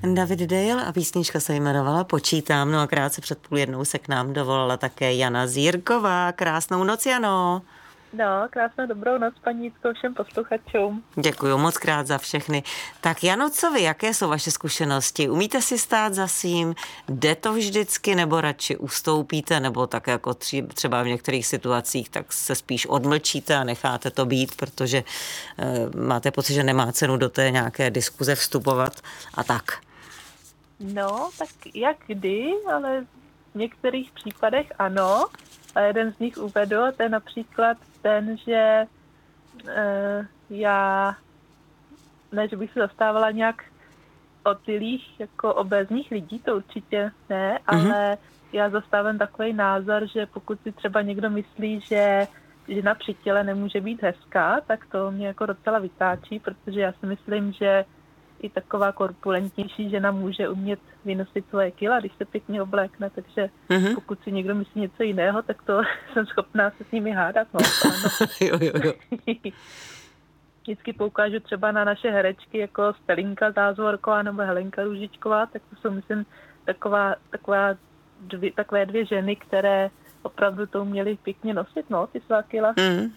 David Dale a písnička se jmenovala Počítám. No a krátce před 12:30 se k nám dovolala také Jana Zírková. Krásnou noc, Jano. No, krásnou dobrou noc, paní Jitko, všem posluchačům. Děkuju moc krát za všechny. Tak Jano, co vy, jaké jsou vaše zkušenosti? Umíte si stát za svým? Jde to vždycky, nebo radši ustoupíte, nebo tak jako třeba v některých situacích, tak se spíš odmlčíte a necháte to být, protože máte pocit, že nemá cenu do té nějaké diskuze vstupovat a tak? No, tak jak kdy, ale v některých případech ano. A jeden z nich uvedl, to je například ten, že já, ne, že bych se zastávala nějak otilých, jako obézních lidí, to určitě ne, ale já zastávám takový názor, že pokud si třeba někdo myslí, že žena při těle nemůže být hezká, tak to mě jako docela vytáčí, protože já si myslím, že i taková korpulentnější žena může umět vynosit svoje kila, když se pěkně oblékne, takže pokud si někdo myslí něco jiného, tak to jsem schopná se s nimi hádat. No. Jo. Vždycky poukážu třeba na naše herečky, jako Stelinka Zázvorková nebo Helenka Růžičková, tak to jsou, myslím, takové dvě ženy, které opravdu to uměly pěkně nosit, no, ty svá kila.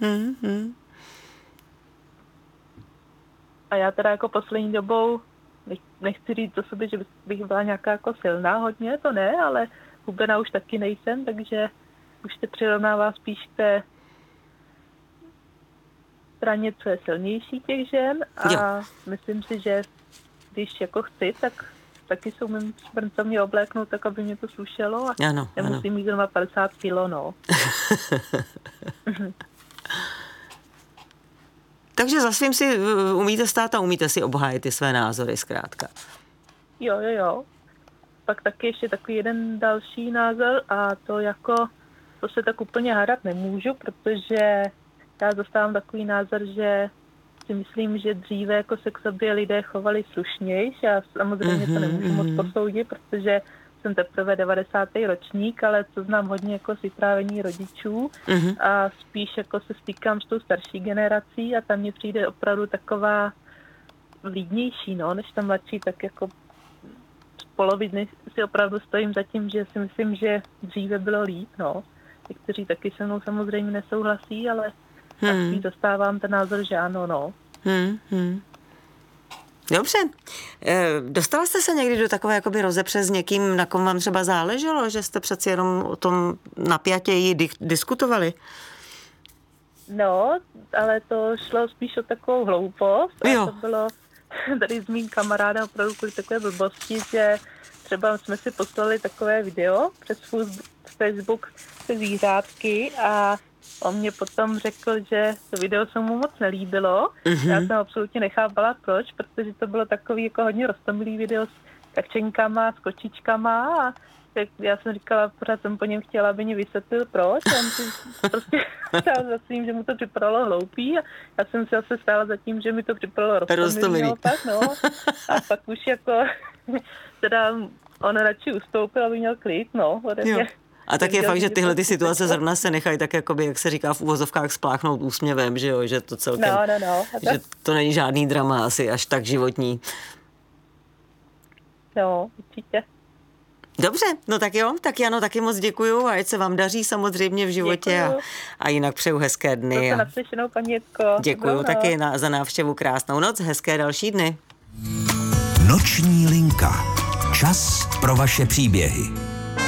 A já teda jako poslední dobou, nechci říct o sobě, že bych byla nějaká jako silná hodně, to ne, ale hubená už taky nejsem, takže už se přirovnává spíš k té straně, co je silnější těch žen a myslím si, že když jako chci, tak taky se umím šprncovně obléknout tak, aby mě to slušelo a nemusím mít zrovna 50 kilo, no. Takže za svým si umíte stát a umíte si obhájit ty své názory zkrátka. Jo. Pak taky ještě takový jeden další názor a to se tak úplně hádat nemůžu, protože já zastávám takový názor, že si myslím, že dříve jako se k sobě lidé chovali slušnější. Já samozřejmě to nemůžu moc posoudit, protože jsem teprve 90. ročník, ale co znám hodně jako z vyprávění rodičů a spíš jako se stýkám s tou starší generací a tam mně přijde opravdu taková vlídnější, no, než ta mladší, tak jako z poloviny si opravdu stojím za tím, že si myslím, že dříve bylo líp, no. Někteří taky se mnou samozřejmě nesouhlasí, ale taky dostávám ten názor, že ano, no. Dobře. Dostala jste se někdy do takové jakoby rozepře s někým, na kom vám třeba záleželo, že jste přeci jenom o tom napjatěji diskutovali? No, ale to šlo spíš o takovou hloupost. A to bylo tady s mým kamarádem opravdu kvůli takové blbosti, že třeba jsme si poslali takové video přes Facebook se zvířátky a on mě potom řekl, že to video se mu moc nelíbilo. Já jsem absolutně nechápala proč, protože to bylo takový jako hodně roztomilý video s kačenkama, s kočičkama a já jsem říkala, pořád jsem po něm chtěla, aby mě vysvětlil proč. A on si prostě stál za tím, že mu to připadalo hloupý a já jsem si zase stála za tím, že mi to připadalo roztomilý. No. A pak už jako teda on radši ustoupil, aby měl klid, no. A tak je fakt, že tyhle ty situace zrovna se nechají tak jakoby, jak se říká v uvozovkách, spláchnout úsměvem, že jo, že to celkem, že to není žádný drama asi až tak životní. No, určitě. Dobře, no tak jo, tak Jano, taky moc děkuju a ať se vám daří samozřejmě v životě a jinak přeju hezké dny. To naslyšenou, paní Jitko. Děkuju taky za návštěvu, krásnou noc, hezké další dny. Noční linka. Čas pro vaše příběhy.